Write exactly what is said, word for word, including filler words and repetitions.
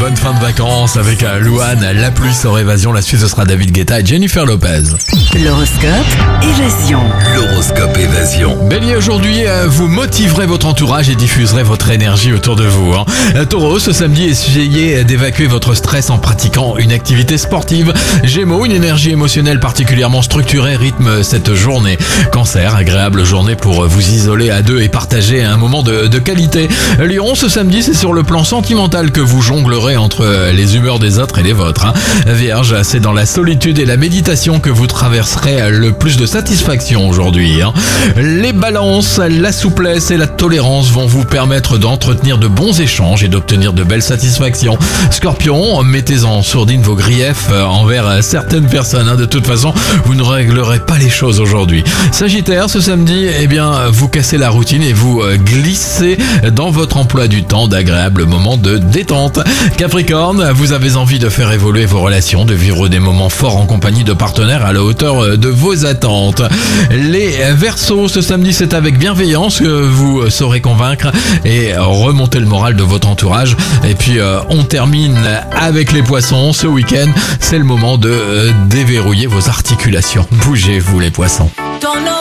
bonne fin de vacances avec Louane, la pluie sur Évasion. La suite, ce sera David Guetta et Jennifer Lopez. L'horoscope Évasion. L'horoscope Évasion. Bélier, aujourd'hui, vous motiverez votre entourage et diffuserez votre énergie autour de vous. Hein. Taureau, ce samedi, essayez d'évacuer votre stress en pratiquant une activité sportive. Gémeaux, une énergie émotionnelle particulièrement structurée rythme cette journée. Cancer, agréable journée pour vous isoler à deux et partager un moment de, de qualité. Lion, ce samedi, c'est sur le plan sentimental que vous jonglerez entre les humeurs des autres et les vôtres. Hein. Vierge, c'est dans la solitude et la méditation que vous traverserez le plus de satisfaction aujourd'hui. Hein. Les balances, la souplesse et la tolérance vont vous permettre d'entretenir de bons échanges et d'obtenir de belles satisfactions. Scorpion, mettez en sourdine vos griefs envers certaines personnes. Hein. De toute façon, vous ne réglerez pas les choses aujourd'hui. Sagittaire, ce samedi, eh bien, vous cassez la routine et vous glissez dans votre emploi du temps d'agréables moments de détente. Capricorne, vous avez envie de faire évoluer vos relations, de vivre des moments forts en compagnie de partenaires à la hauteur de vos attentes. Les Verseaux, ce samedi, c'est avec bienveillance que vous saurez convaincre et remonter le moral de votre entourage. Et puis, euh, on termine avec les Poissons. Ce week-end, c'est le moment de euh, déverrouiller vos articulations. Bougez-vous les Poissons.